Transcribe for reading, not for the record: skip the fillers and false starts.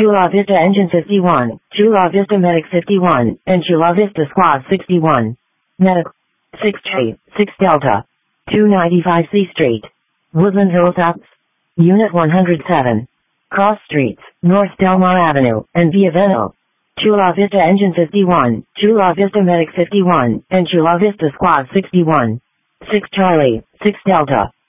Chula Vista Engine 51, Chula Vista Medic 51, and Chula Vista Squad 61. Medic 6 J, 6 Delta. 295 C Street. Woodland Hilltops. Unit 107. Cross Streets, North Delmar Avenue, and Via Veno. Chula Vista Engine 51, Chula Vista Medic 51, and Chula Vista Squad 61. 6 Charlie, 6 Delta.